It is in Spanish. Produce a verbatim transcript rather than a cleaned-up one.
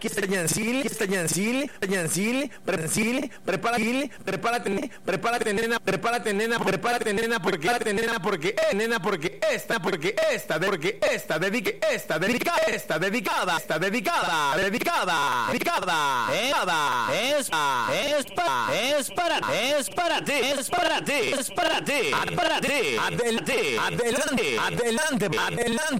que está Yancil, que está Yancil, Yancil, Yancil, prepárate, prepárate, prepárate, nena, prepárate, nena, prepárate, nena, porque, prepárate, nena, porque, eh, nena, porque esta, porque esta, porque esta, dedique, esta, dedica, esta, dedicada, esta, dedicada, dedicada, dedicada, dedicada, es, es para, es para, es para ti, es para ti, es para ti, para ti, adelante, adelante, adelante, adelante.